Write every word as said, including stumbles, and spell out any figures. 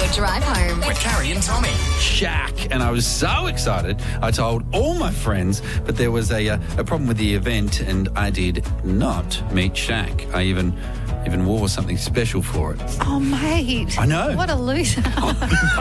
your drive home. With Carrie and Tommy. Shaq, and I was so excited. I told all my friends, but there was a uh, a problem with the event, and I did not meet Shaq. I even even wore something special for it. Oh, mate. I know. What a loser.